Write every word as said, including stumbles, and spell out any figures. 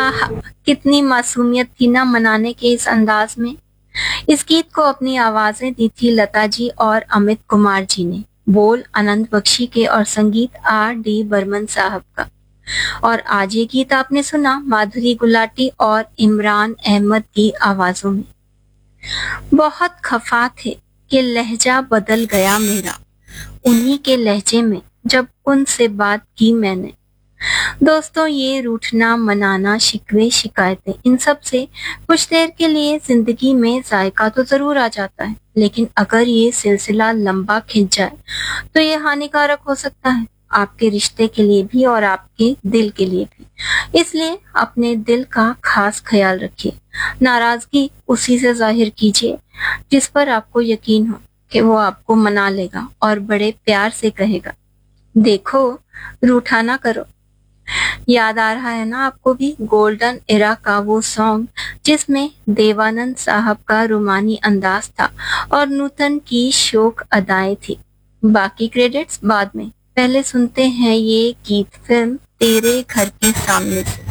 आहा! कितनी मासूमियत थी ना मनाने के इस अंदाज में। इस गीत को अपनी आवाजें दी थी लता जी और अमित कुमार जी ने, बोल अनंत बख्शी के और संगीत आर डी बर्मन साहब का। और आज ये गीत आपने सुना माधुरी गुलाटी और इमरान अहमद की आवाजों में। बहुत खफा थे कि लहजा बदल गया मेरा, उन्हीं के लहजे में जब उनसे बात की मैंने। दोस्तों, ये रूठना, मनाना, शिकवे, शिकायतें, इन सब से कुछ देर के लिए जिंदगी में जायका तो जरूर आ जाता है, लेकिन अगर ये सिलसिला लंबा खिंच जाए तो ये हानिकारक हो सकता है, आपके रिश्ते के लिए भी और आपके दिल के लिए भी। इसलिए अपने दिल का खास ख्याल रखिए। नाराजगी उसी से जाहिर कीजिए जिस पर आपको यकीन हो कि वो आपको मना लेगा और बड़े प्यार से कहेगा, देखो रूठा ना करो। याद आ रहा है ना आपको भी गोल्डन एरा का वो सॉन्ग जिसमें देवानंद साहब का रुमानी अंदाज था और नूतन की शोक अदाएं थी। बाकी क्रेडिट्स बाद में, पहले सुनते हैं ये गीत फिल्म तेरे घर के सामने से।